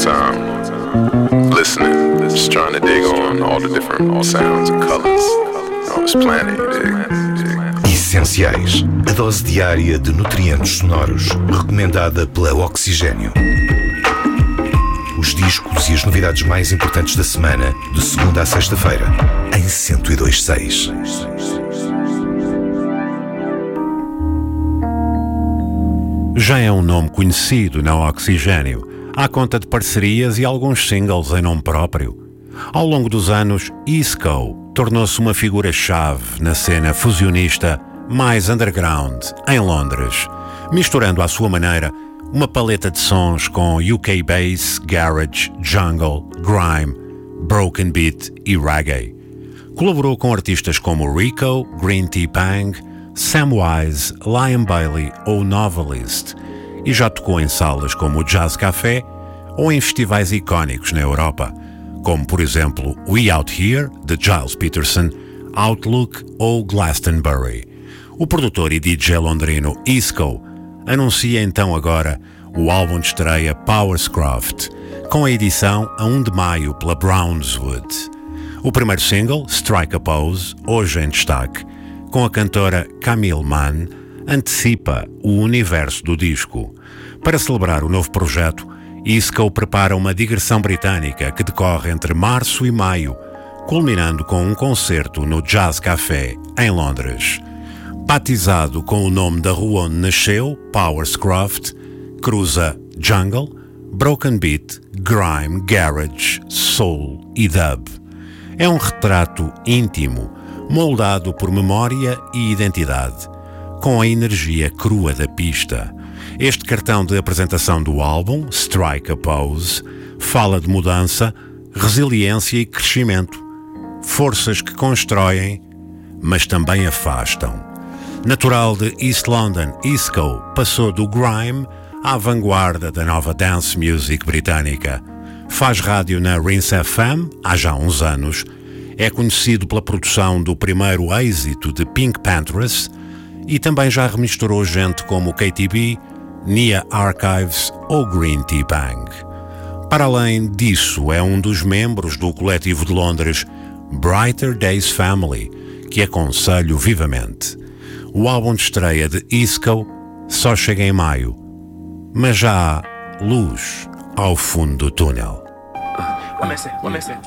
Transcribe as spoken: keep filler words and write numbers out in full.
time, listening, just trying to dig on all the different sounds and colors on this planet, you dig? Essenciais, a dose diária de nutrientes sonoros, recomendada pela Oxigênio. Os discos e as novidades mais importantes da semana, de segunda a sexta-feira, em cento e dois ponto seis. Já é um nome conhecido na Oxigênio, à conta de parcerias e alguns singles em nome próprio. Ao longo dos anos, Isco tornou-se uma figura-chave na cena fusionista mais underground em Londres, misturando à sua maneira uma paleta de sons com U K bass, garage, jungle, grime, broken beat e reggae. Colaborou com artistas como Rico, Green Tea Pang, Samwise, Liam Bailey ou Novelist, e já tocou em salas como o Jazz Café ou em festivais icónicos na Europa, como por exemplo We Out Here, de Giles Peterson, Outlook ou Glastonbury. O produtor e D J londrino Isco anuncia então agora o álbum de estreia Powerscraft, com a edição a um de maio pela Brownswood. O primeiro single, Strike a Pose, hoje em destaque, com a cantora Camille Mann, antecipa o universo do disco. Para celebrar o novo projeto, Isco prepara uma digressão britânica que decorre entre março e maio, culminando com um concerto no Jazz Café, em Londres. Batizado com o nome da rua onde nasceu, Powerscraft, cruza jungle, broken beat, grime, garage, soul e dub. É um retrato íntimo, moldado por memória e identidade, com a energia crua da pista. Este cartão de apresentação do álbum, Strike a Pose, fala de mudança, resiliência e crescimento, forças que constroem, mas também afastam. Natural de East London, Isco passou do grime à vanguarda da nova dance music britânica. Faz rádio na Rinse F M há já uns anos. É conhecido pela produção do primeiro êxito de Pink Panthers e também já remisturou gente como K T B, Nia Archives ou Green Tea Pang. Para além disso, é um dos membros do coletivo de Londres Brighter Days Family, que aconselho vivamente. O álbum de estreia de Isco só chega em maio, mas já há luz ao fundo do túnel.